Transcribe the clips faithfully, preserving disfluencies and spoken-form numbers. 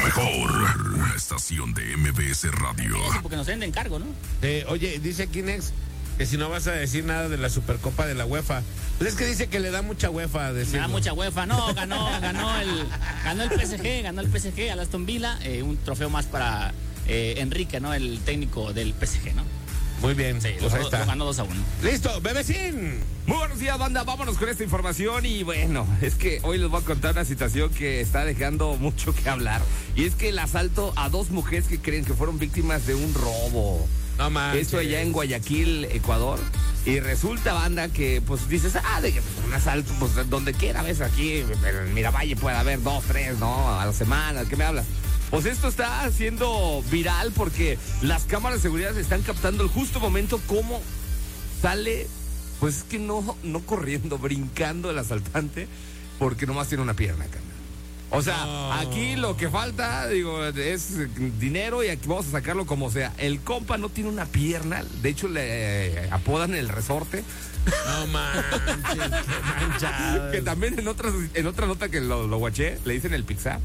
mejor estación de M B S Radio. Eso porque nos den de encargo, ¿no? Eh, oye, dice Kinex que si no vas a decir nada de la Supercopa de la UEFA. Pues es que dice que le da mucha UEFA decirlo. Me da mucha UEFA. No, ganó, ganó el, ganó el P S G, ganó el P S G al Aston Villa. Eh, un trofeo más para eh, Enrique, ¿no? El técnico del P S G, ¿no? Muy bien, Sí, pues lo, ahí está. lo ganó dos a uno. Listo, bebecín. Muy buenos días, banda. Vámonos con esta información. Y bueno, es que hoy les voy a contar una situación que está dejando mucho que hablar. Y es que el asalto a dos mujeres que creen que fueron víctimas de un robo. No manches. Esto allá en Guayaquil, Ecuador. Y resulta, banda, que pues dices, ah, de que pues, un asalto, pues donde quiera, ves, aquí en Miravalle puede haber dos, tres, ¿no? A la semana, ¿qué me hablas? Pues esto está haciendo viral porque las cámaras de seguridad están captando el justo momento cómo sale, pues es que no, no corriendo, brincando el asaltante, porque nomás tiene una pierna, carnal. O sea, no. Aquí lo que falta, digo, es dinero y aquí vamos a sacarlo como sea. El compa no tiene una pierna, de hecho le eh, apodan el resorte. No manches, qué manchado. Que también en, otras, en otra nota que lo, lo guaché, le dicen el pizza.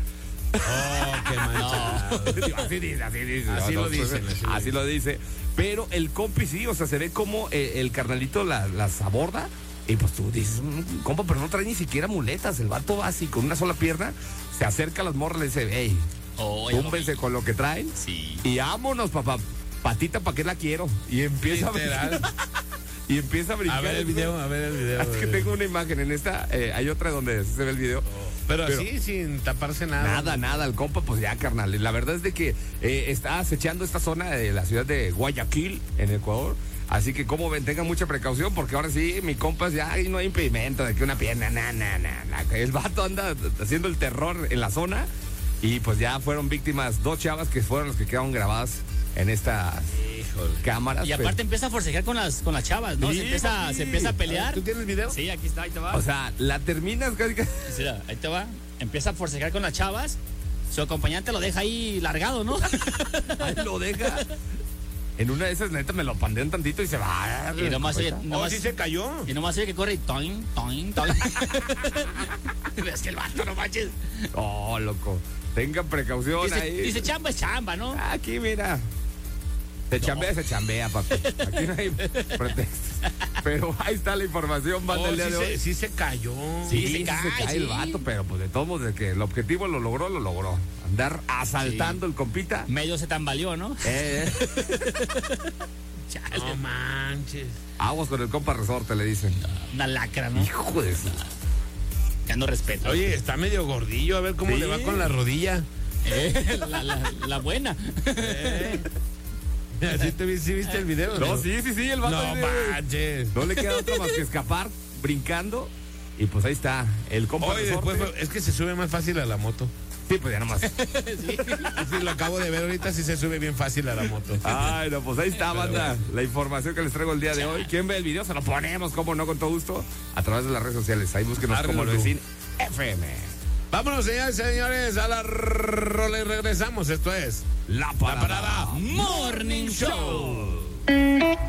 Oh, qué manchado. Digo, así dice, así dice. Así No, lo no, dicen, pues, así lo así lo dice. Pero el compi sí, o sea, se ve como eh, el carnalito la- las aborda. Y pues tú dices, "Mm, compa, pero no trae ni siquiera muletas. El vato va así con una sola pierna, se acerca a las morras y le dice, hey, Oh, ya lo túmbense vi. con lo que traen. Sí. Y vámonos, papá. Patita, ¿para qué la quiero? Y empieza Literal. a y empieza a brincar. A ver el video, a ver el video. Hasta que bebé. tengo una imagen. En esta eh, hay otra donde se ve el video. Pero, Pero- así, sin taparse nada. Nada, nada, el compa, pues ya, carnal. La verdad es de que eh, está acechando esta zona de la ciudad de Guayaquil, en Ecuador. Así que, como ven, tengan mucha precaución, porque ahora sí, mi compa, ya ahí no hay impedimento de que una pierna, na, na, na, na. El vato anda haciendo el terror en la zona. Y pues ya fueron víctimas dos chavas que fueron las que quedaron grabadas en estas Híjole. cámaras. Y aparte empieza a forcejear con las, con las chavas, ¿no? Sí, se, empieza, papi. se empieza a pelear. ¿Tú tienes video? Sí, aquí está, ahí te va. O sea, la terminas casi casi. Mira, ahí te va. Empieza a forcejear con las chavas. Su acompañante lo deja ahí largado, ¿no? Ahí lo deja. En una de esas, neta, me lo pandean tantito y se va. Y nomás oye, Oh, nomás, sí se cayó. y nomás oye que corre y toin, toin, toin. Es que el vato, no manches. Oh, loco. Tengan precaución Dice, ahí. dice chamba es chamba, ¿no? Aquí, mira. Se chambea, se chambea, papi. Aquí no hay pretextos. Pero ahí está la información, banda, Oh, el día sí, de se, hoy. sí se cayó. Sí, Sí, se sí cae, se cae el sí. vato, pero pues de todos modos, de que el objetivo lo logró, lo logró. Andar asaltando el compita. Medio se tambaleó, ¿no? Eh, eh. Chale, No manches. Aguas con el compa resorte, le dicen. una lacra, ¿no? Hijo de su... Ya no respeto. Oye, está medio gordillo. A ver cómo Sí. le va con la rodilla. Eh, la, la, la buena. Eh. ¿Sí, te, vi- sí viste el video? No, sí, sí, sí, el vato. No ahí de- manches. No le queda otra más que escapar, brincando. Y pues ahí está, el compa Oye, resorte. después es que se sube más fácil a la moto. Sí, pues ya nomás. Sí. Sí, lo acabo de ver ahorita, sí se sube bien fácil a la moto. Ay, no, pues ahí está, Pero banda. bueno. La información que les traigo el día de hoy. ¿Quién ve el video? Se lo ponemos, como no, con todo gusto. A través de las redes sociales. Ahí búsquenos Árrelo como tú. Vecin F M. Vámonos, señores, señores, a la rola y regresamos. Esto es La La Parada Morning Show.